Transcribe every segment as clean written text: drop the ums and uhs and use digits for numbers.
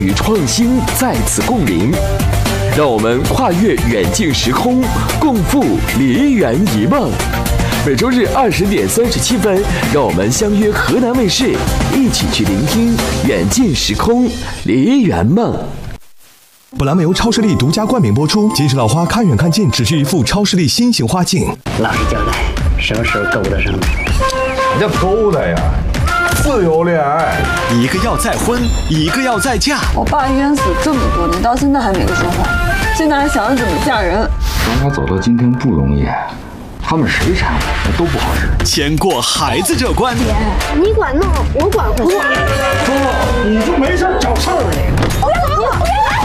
与创新在此共鸣，让我们跨越远近时空，共赴梨园一梦。每周日20点37分，让我们相约河南卫视，一起去聆听远近时空梨园梦。 本栏目由超视力独家冠名播出。金石老花看远看近，只需一副超视力新型花镜。 老实交代，什么时候勾搭上的？ 你这勾搭呀，自由恋爱。 一个要再婚，一个要再嫁。 我爸冤死这么多年，到现在还没个说法，现在还想着怎么嫁人。 咱俩走到今天不容易，他们谁缠我都不好使。 牵过孩子这关。 姐，你管弄，我管活。 说你就没事找事儿你。 我要老婆，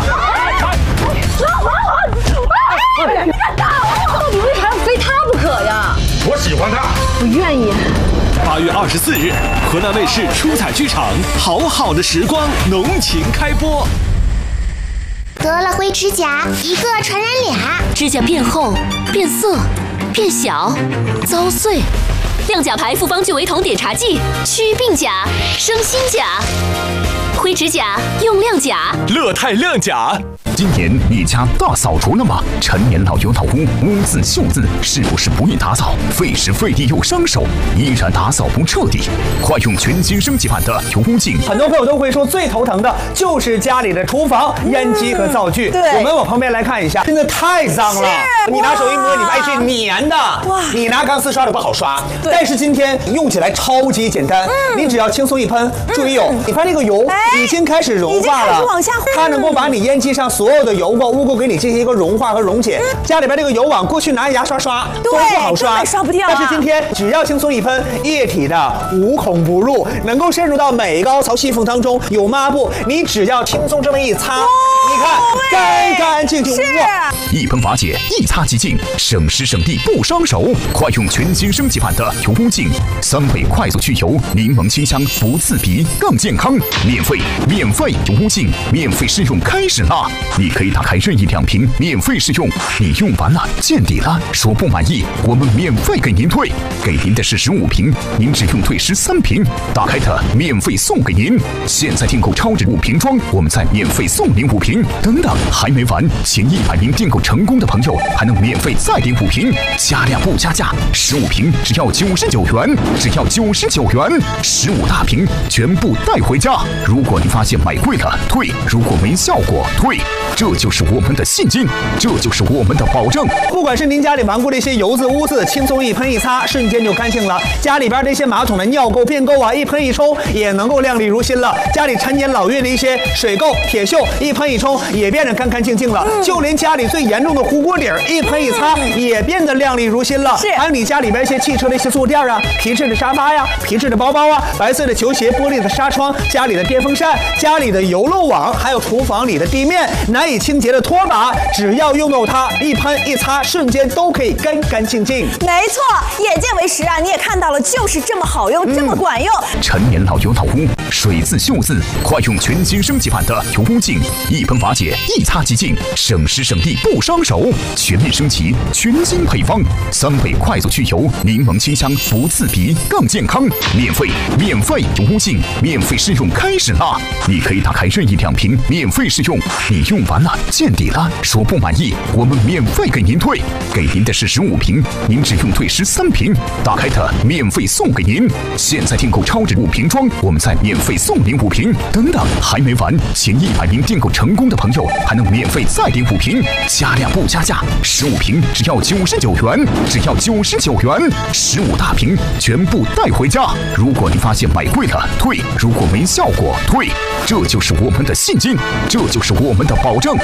你敢打我？到底为啥要非他不可呀？ 我喜欢他， 不愿意。 8月24日，河南卫视出彩剧场《好好的时光》浓情开播。 得了灰指甲，一个传染俩。 指甲变厚、变色、变小、遭碎。亮甲牌复方聚维酮碘茶剂，祛病甲、生新甲。灰指甲用亮甲， 乐泰亮甲。 今年你家大扫除了吗？陈年老油老屋，污渍锈渍，是不是不易打扫？费时费力又伤手，依然打扫不彻底。快用全新升级版的油污净。 很多朋友都会说，最头疼的就是家里的厨房烟机和灶具。我们往旁边来看一下，真的太脏了。你拿手一摸，你发现是粘的。哇！你拿钢丝刷的不好刷。但是今天用起来超级简单，你只要轻松一喷，注意你看这个油已经开始融化了，它能够把你烟机上所有的油垢、污垢给你进行一个融化和溶解。家里边这个油网，过去拿牙刷刷都不好刷， 刷不掉。 但是今天只要轻松一喷，液体的无孔不入，能够渗入到每一个凹槽细缝当中。有抹布，你只要轻松这么一擦，你看干干净净。 一喷法解，一擦即净，省时省力不伤手。快用全新升级版的油污净，3倍快速去油，柠檬清香不刺鼻，更健康。免费油污净，免费试用开始啦！你可以打开任意2瓶免费试用，你用完了见底了，说不满意，我们免费给您退，给您的是15瓶，您只用退13瓶，打开它免费送给您。现在订购超值5瓶装，我们再免费送您5瓶。等等，还没完，前100名订购成功的朋友还能免费再领5瓶，加量不加价，15瓶只要99元，只要99元，15大瓶全部带回家。如果你发现买贵了退，如果没效果退，这就是我们的信心，这就是我们的保证。 不管是您家里顽固的一些油渍污渍，轻松一喷一擦，瞬间就干净了。家里边这些马桶的尿垢便垢啊，一喷一冲也能够亮丽如新了。家里陈年老月的一些水垢铁锈，一喷一冲也变得干干净净了。就连家里最严重的糊锅底儿，一喷一擦也变得亮丽如新了。还有你家里边一些汽车的一些坐垫啊，皮质的沙发呀，皮质的包包啊，白色的球鞋，玻璃的纱窗，家里的电风扇，家里的油漏网，还有厨房里的地面难以清洁的拖把，只要用到它，一喷一擦，瞬间都可以干干净净。 没错，眼见为实啊！你也看到了，就是这么好用，这么管用。 陈年老油老污，水渍锈渍，快用全新升级版的油污净，一喷法解，一擦即净，省时省力不伤手。全面升级，全新配方，3倍快速去油，柠檬清香不刺鼻，更健康。免费油污净，免费试用开始啦！你可以打开任意2瓶免费试用，你用完了见底了，说不满意，我们免费给您退，给您的是15瓶，您只用退13瓶，打开它免费送给您。现在订购超值5瓶装，我们再免费送您5瓶。等等，还没完，前100名订购成功的朋友还能免费再领5瓶，加量不加价，15瓶只要99元，只要99元，15大瓶全部带回家。如果你发现买贵了退，如果没效果退，这就是我们的信心，这就是我们的保证。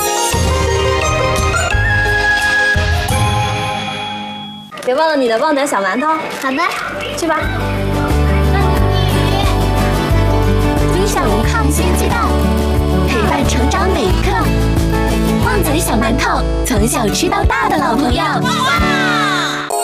别忘了你的旺仔小馒头。 好的， 去吧。 分享抗菌鸡蛋，陪伴成长每一刻。旺仔小馒头，从小吃到大的老朋友。